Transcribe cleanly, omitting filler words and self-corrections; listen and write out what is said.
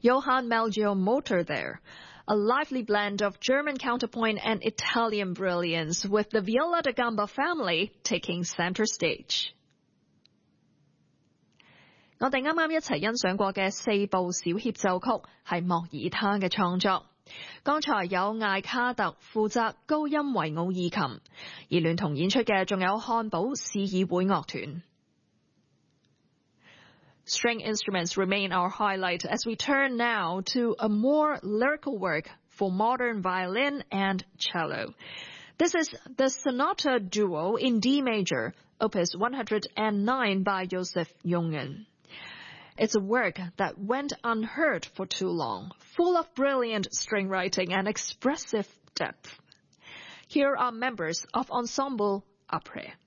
Johann Melchior Motor there. A lively blend of German counterpoint and Italian brilliance, with the Viola da Gamba family taking center stage. 我哋啱啱一齊欣賞過嘅4部小協奏曲係莫爾他嘅創作。剛才有艾卡特負責高音維奧爾琴，而聯同演出嘅仲有漢堡市議會樂團。String instruments remain our highlight as we turn now to a more lyrical work for modern violin and cello. This is the Sonata Duo in D major, opus 109 by Joseph Jungen. It's a work that went unheard for too long, full of brilliant string writing and expressive depth. Here are members of Ensemble Après.